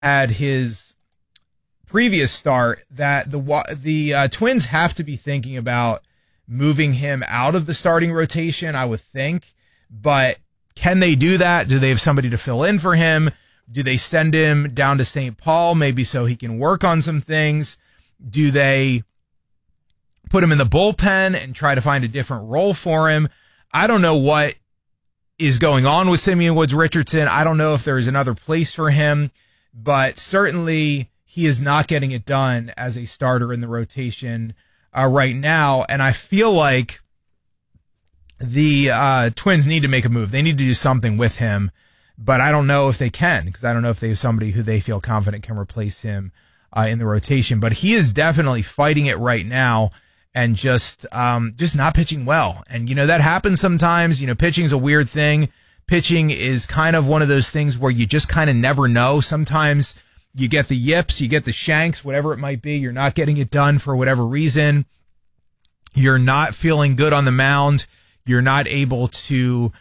at his previous start that the Twins have to be thinking about moving him out of the starting rotation, I would think. But can they do that? Do they have somebody to fill in for him? Do they send him down to St. Paul maybe so he can work on some things? Do they put him in the bullpen and try to find a different role for him? I don't know what is going on with Simeon Woods Richardson. I don't know if there is another place for him, but certainly he is not getting it done as a starter in the rotation right now. And I feel like the Twins need to make a move. They need to do something with him, but I don't know if they can, because I don't know if they have somebody who they feel confident can replace him in the rotation. But he is definitely fighting it right now and just not pitching well. And, that happens sometimes. Pitching's a weird thing. Pitching is kind of one of those things where you just kind of never know. Sometimes you get the yips, you get the shanks, whatever it might be. You're not getting it done for whatever reason. You're not feeling good on the mound. You're not able to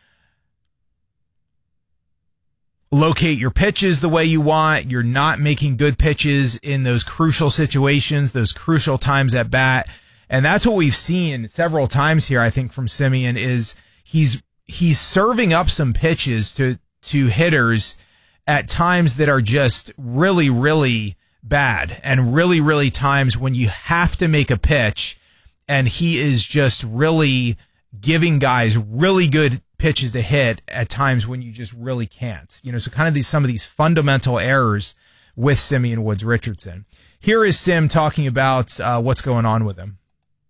locate your pitches the way you want. You're not making good pitches in those crucial situations, those crucial times at bat. And that's what we've seen several times here, I think, from Simeon, is he's serving up some pitches to hitters at times that are just really, really bad, and really, really times when you have to make a pitch, and he is just really giving guys really good pitches to hit at times when you just really can't. So kind of some of these fundamental errors with Simeon Woods Richardson. Here is Sim talking about what's going on with him.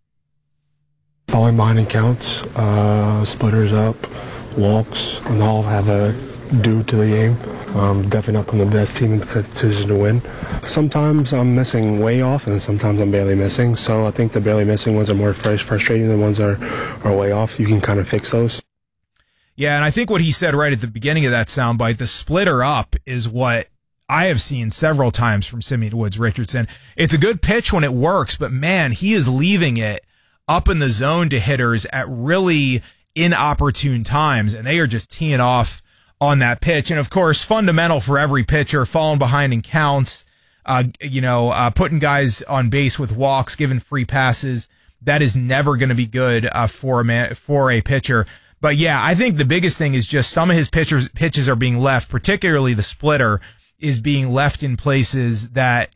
Falling behind in counts, splitters up, walks, and all have a due to the game. Definitely not from the best team in position to win. Sometimes I'm missing way off, and sometimes I'm barely missing. So I think the barely missing ones are more frustrating than the ones that are way off. You can kind of fix those. Yeah, and I think what he said right at the beginning of that soundbite, the splitter up, is what I have seen several times from Simeon Woods Richardson. It's a good pitch when it works, but man, he is leaving it up in the zone to hitters at really inopportune times, and they are just teeing off on that pitch. And of course, fundamental for every pitcher, falling behind in counts, putting guys on base with walks, giving free passes. That is never going to be good for a pitcher. But yeah, I think the biggest thing is just some of his pitches are being left, particularly the splitter, is being left in places that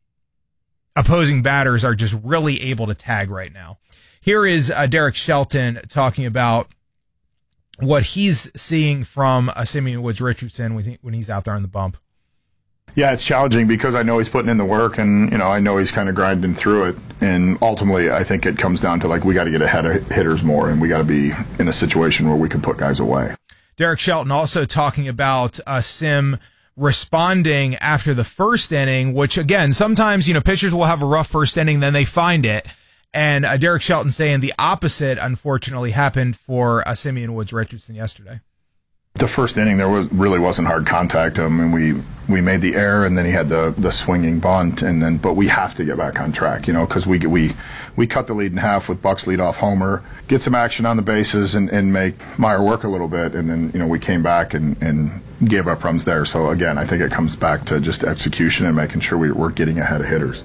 opposing batters are just really able to tag right now. Here is Derek Shelton talking about what he's seeing from Simeon Woods Richardson when he's out there on the bump. Yeah, it's challenging because I know he's putting in the work, and I know he's kind of grinding through it. And ultimately, I think it comes down to we got to get ahead of hitters more, and we got to be in a situation where we can put guys away. Derek Shelton also talking about Sim responding after the first inning, which again, sometimes pitchers will have a rough first inning, then they find it. And Derek Shelton saying the opposite, unfortunately, happened for Simeon Woods Richardson yesterday. The first inning, really wasn't hard contact. I mean, we made the error, and then he had the swinging bunt, but we have to get back on track, because we cut the lead in half with Buck's leadoff homer, get some action on the bases, and make Meyer work a little bit, and then we came back and gave up runs there. So again, I think it comes back to just execution and making sure we're getting ahead of hitters.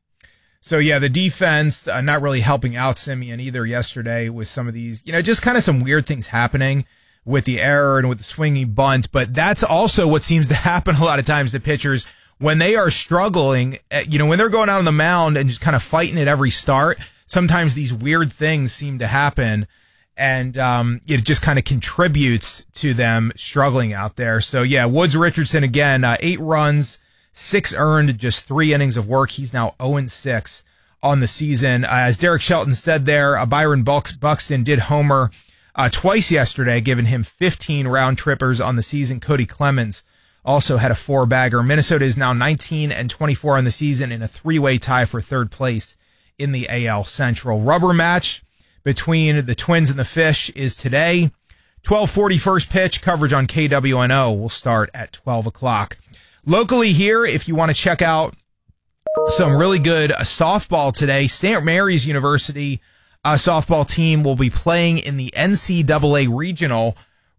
So yeah, the defense not really helping out Simeon either yesterday with some of these, just kind of some weird things happening with the error and with the swinging bunt. But that's also what seems to happen a lot of times to pitchers when they are struggling, when they're going out on the mound and just kind of fighting at every start. Sometimes these weird things seem to happen, and it just kind of contributes to them struggling out there. So yeah, Woods Richardson again, 8 runs, 6 earned, just 3 innings of work. He's now 0-6 on the season. As Derek Shelton said there, Byron Buxton did homer twice yesterday, giving him 15 round trippers on the season. Cody Clemens also had a 4-bagger. Minnesota is now 19-24 on the season in a 3-way tie for third place in the AL Central. Rubber match between the Twins and the Fish is today. 12:40 first pitch. Coverage on KWNO will start at 12 o'clock. Locally here, if you want to check out some really good softball today, St. Mary's University softball team will be playing in the NCAA Regional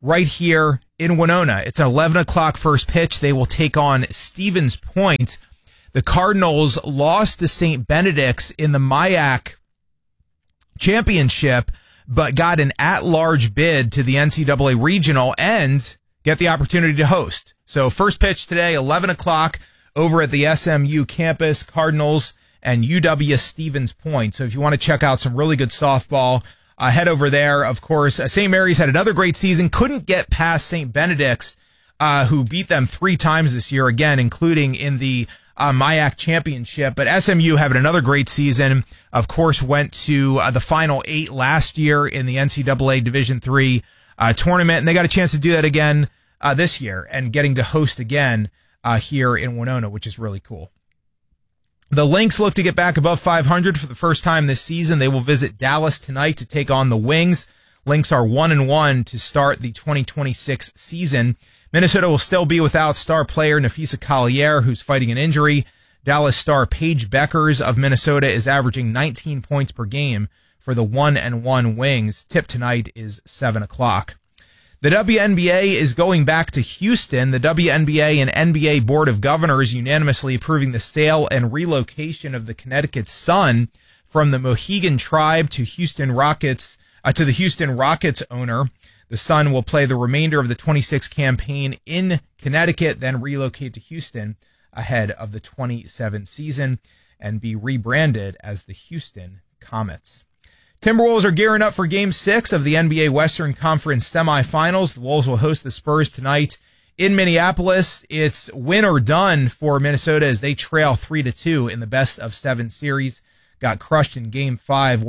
right here in Winona. It's an 11 o'clock first pitch. They will take on Stevens Point. The Cardinals lost to St. Benedict's in the MIAC championship, but got an at-large bid to the NCAA regional and get the opportunity to host. So first pitch today, 11 o'clock over at the SMU campus, Cardinals and UW Stevens Point. So if you want to check out some really good softball, head over there. Of course, St. Mary's had another great season, couldn't get past St. Benedict's, who beat them 3 times this year, again, including in the MIAC championship. But SMU having another great season, of course, went to the Final 8 last year in the NCAA Division III tournament, and they got a chance to do that again this year and getting to host again here in Winona, which is really cool. The Lynx look to get back above 500 for the first time this season. They will visit Dallas tonight to take on the Wings. Lynx are 1-1 to start the 2026 season. Minnesota will still be without star player Nafisa Collier, who's fighting an injury. Dallas star Paige Beckers of Minnesota is averaging 19 points per game for the 1-1 Wings. Tip tonight is 7 o'clock. The WNBA is going back to Houston. The WNBA and NBA Board of Governors unanimously approving the sale and relocation of the Connecticut Sun from the Mohegan Tribe to Houston Rockets, to the Houston Rockets owner. The Sun will play the remainder of the 26 campaign in Connecticut, then relocate to Houston ahead of the 27 season and be rebranded as the Houston Comets. Timberwolves are gearing up for Game 6 of the NBA Western Conference semifinals. The Wolves will host the Spurs tonight in Minneapolis. It's win or done for Minnesota as they trail 3-2 in the best-of-7 series. Got crushed in Game 5,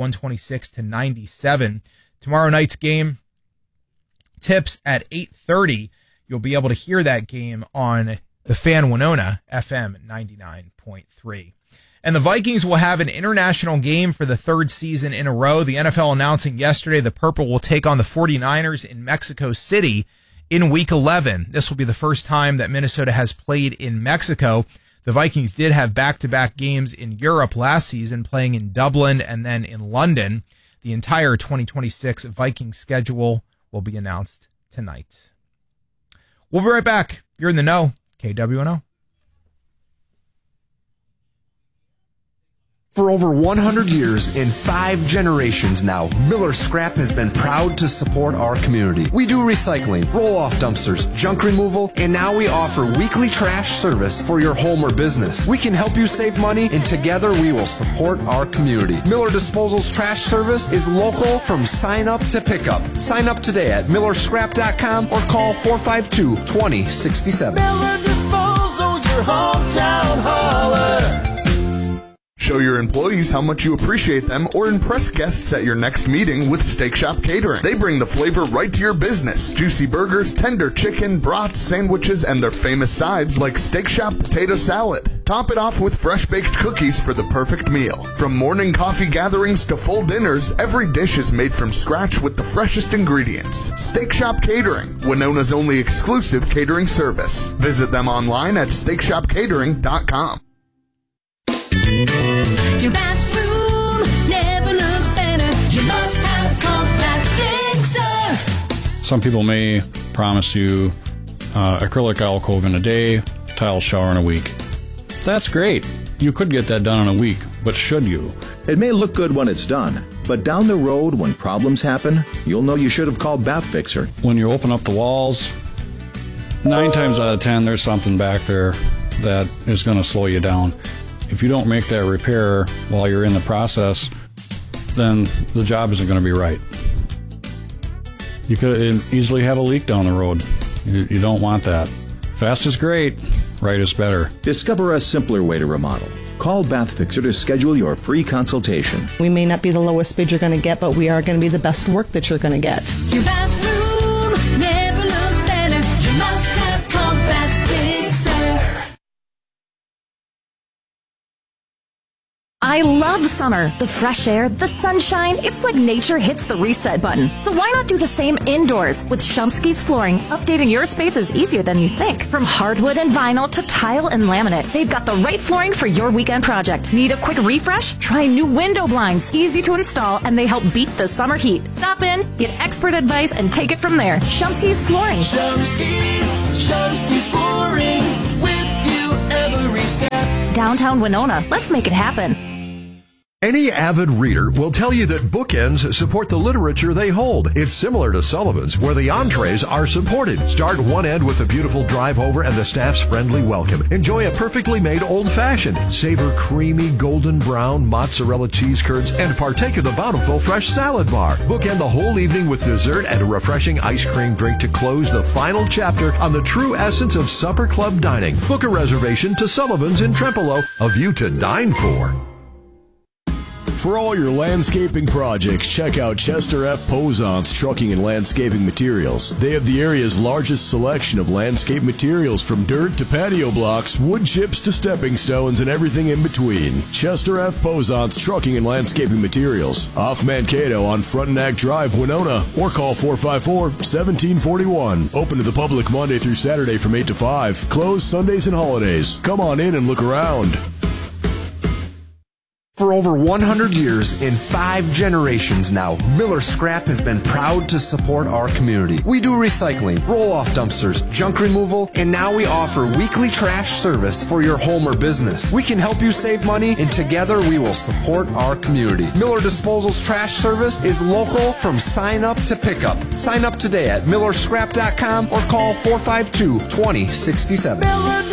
126-97. Tomorrow night's game tips at 8:30. You'll be able to hear that game on the Fan Winona FM 99.3. And the Vikings will have an international game for the 3rd season in a row. The NFL announcing yesterday the Purple will take on the 49ers in Mexico City in Week 11. This will be the first time that Minnesota has played in Mexico. The Vikings did have back-to-back games in Europe last season, playing in Dublin and then in London. The entire 2026 Vikings schedule will be announced tonight. We'll be right back. You're in the know. KWNO. For over 100 years and 5 generations now, Miller Scrap has been proud to support our community. We do recycling, roll-off dumpsters, junk removal, and now we offer weekly trash service for your home or business. We can help you save money, and together we will support our community. Miller Disposal's trash service is local from sign-up to pickup. Sign up today at millerscrap.com or call 452-2067. Miller Disposal, your hometown hauler. Show your employees how much you appreciate them or impress guests at your next meeting with Steak Shop Catering. They bring the flavor right to your business. Juicy burgers, tender chicken, brats, sandwiches, and their famous sides like Steak Shop Potato Salad. Top it off with fresh baked cookies for the perfect meal. From morning coffee gatherings to full dinners, every dish is made from scratch with the freshest ingredients. Steak Shop Catering, Winona's only exclusive catering service. Visit them online at steakshopcatering.com. Your bathroom never looked better. You must have Compact Fixer. Some people may promise you acrylic alcove in a day, tile shower in a week. That's great. You could get that done in a week, but should you? It may look good when it's done, but down the road when problems happen, you'll know you should have called Bath Fixer. When you open up the walls, 9 times out of 10, there's something back there that is going to slow you down. If you don't make that repair while you're in the process, then the job isn't going to be right. You could easily have a leak down the road. You don't want that. Fast is great, right is better. Discover a simpler way to remodel. Call Bath Fixer to schedule your free consultation. We may not be the lowest bid you're going to get, but we are going to be the best work that you're going to get. Your bathroom never looked better. You must have Compact Fixer. I love summer. The fresh air, the sunshine, it's like nature hits the reset button. So why not do the same indoors? With Shumsky's Flooring, updating your space is easier than you think. From hardwood and vinyl to tile and laminate, they've got the right flooring for your weekend project. Need a quick refresh? Try new window blinds. Easy to install, and they help beat the summer heat. Stop in, get expert advice, and take it from there. Shumsky's Flooring. Shumsky's Flooring, with you every step. Downtown Winona. Let's make it happen. Any avid reader will tell you that bookends support the literature they hold. It's similar to Sullivan's, where the entrees are supported. Start one end with a beautiful drive-over and the staff's friendly welcome. Enjoy a perfectly made old-fashioned. Savor creamy golden brown mozzarella cheese curds and partake of the bountiful fresh salad bar. Bookend the whole evening with dessert and a refreshing ice cream drink to close the final chapter on the true essence of supper club dining. Book a reservation to Sullivan's in Trempealeau, a view to dine for. For all your landscaping projects, check out Chester F. Posance Trucking and Landscaping Materials. They have the area's largest selection of landscape materials, from dirt to patio blocks, wood chips to stepping stones, and everything in between. Chester F. Posance Trucking and Landscaping Materials, off Mankato on Frontenac Drive, Winona, or call 454-1741. Open to the public Monday through Saturday from 8 to 5. Closed Sundays and holidays. Come on in and look around. For over 100 years and 5 generations now, Miller Scrap has been proud to support our community. We do recycling, roll-off dumpsters, junk removal, and now we offer weekly trash service for your home or business. We can help you save money, and together we will support our community. Miller Disposal's trash service is local from sign up to pickup. Sign up today at millerscrap.com or call 452-2067.